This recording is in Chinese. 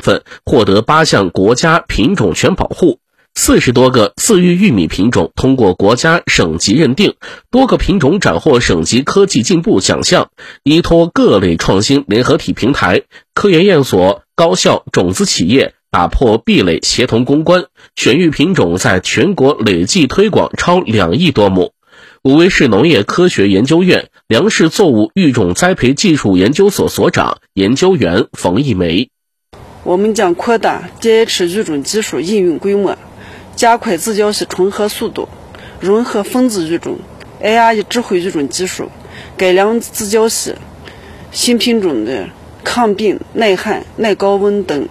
份获得8项国家品种权保护，40多个饲育玉米品种通过国家省级认定，多个品种斩获省级科技进步奖项。依托各类创新联合体平台，科研院所、高校、种子企业打破壁垒，协同攻关，选育品种在全国累计推广超2亿多亩。武威市农业科学研究院粮食作物育种栽培技术研究所所长、研究员冯一梅： 我们将扩大 DH 育种技术应用规模，加快自交系重合速度，融合分子育种、AI 智慧育种技术，改良自交系新品种的抗病、耐旱、耐高温等